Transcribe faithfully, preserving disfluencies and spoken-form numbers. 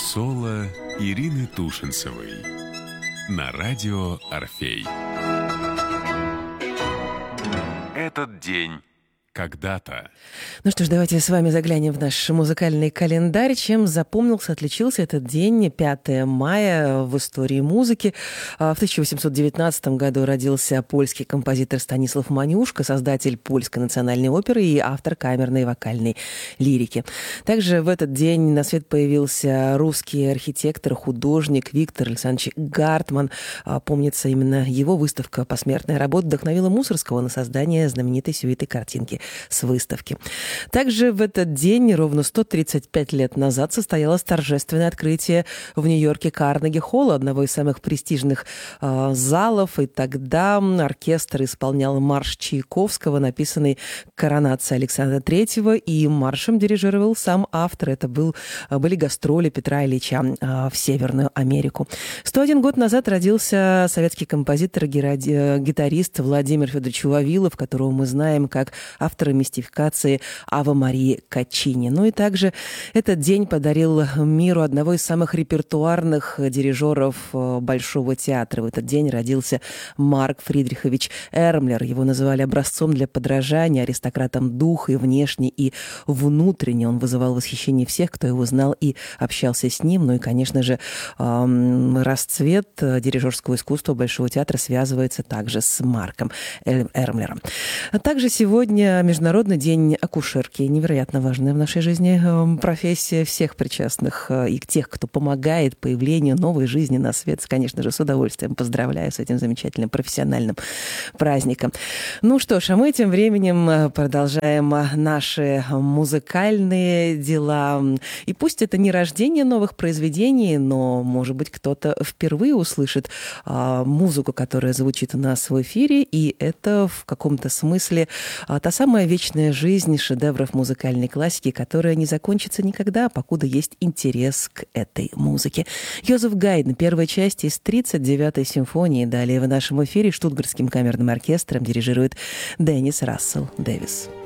Соло Ирины Тушинцевой на радио «Орфей». Этот день когда-то. Ну что ж, давайте с вами заглянем в наш музыкальный календарь. Чем запомнился, отличился этот день, пятое мая в истории музыки. В тысяча восемьсот девятнадцатом году родился польский композитор Станислав Манюшка, создатель Польской национальной оперы и автор камерной вокальной лирики. Также в этот день на свет появился русский архитектор, художник Виктор Александрович Гартман. Помнится, именно его выставка «Посмертная работа» вдохновила Мусоргского на создание знаменитой сюиты картинки с выставки. Также в этот день, ровно сто тридцать пять лет назад, состоялось торжественное открытие в Нью-Йорке Карнеги-холла, одного из самых престижных э, залов. И тогда оркестр исполнял марш Чайковского, написанный к коронации Александра Третьего, и маршем дирижировал сам автор. Это был, были гастроли Петра Ильича э, в Северную Америку. сто один год назад родился советский композитор, гитарист Владимир Федорович Вавилов, которого мы знаем как автора мистификации Авы Марии Качини. Ну и также этот день подарил миру одного из самых репертуарных дирижеров Большого театра. В этот день родился Марк Фридрихович Эрмлер. Его называли образцом для подражания, аристократом духа и внешне, и внутренне. Он вызывал восхищение всех, кто его знал и общался с ним. Ну и, конечно же, расцвет дирижерского искусства Большого театра связывается также с Марком Эрмлером. А также сегодня Международный день акушерки. Невероятно важная в нашей жизни профессия всех причастных и тех, кто помогает появлению новой жизни на свет. Конечно же, с удовольствием поздравляю с этим замечательным профессиональным праздником. Ну что ж, а мы тем временем продолжаем наши музыкальные дела. И пусть это не рождение новых произведений, но, может быть, кто-то впервые услышит а, музыку, которая звучит у нас в эфире, и это в каком-то смысле а, та самая вечная жизнь шедевров музыкальной классики, которая не закончится никогда, покуда есть интерес к этой музыке. Йозеф Гайдн, первая часть из тридцать девятой симфонии. Далее в нашем эфире штутгартским камерным оркестром дирижирует Деннис Рассел Дэвис.